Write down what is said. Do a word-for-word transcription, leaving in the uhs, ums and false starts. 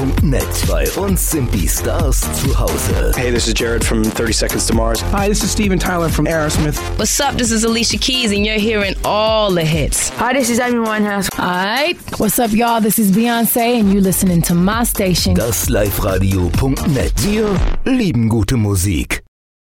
Net, bei uns sind die Stars zu Hause. Hey, this is Jared from thirty Seconds to Mars. Hi, this is Steven Tyler from Aerosmith. What's up? This is Alicia Keys, and you're hearing all the hits. Hi, this is Amy Winehouse. Alright, what's up, y'all? This is Beyonce, and you're listening to my station. das live radio punkt net. Wir lieben gute Musik.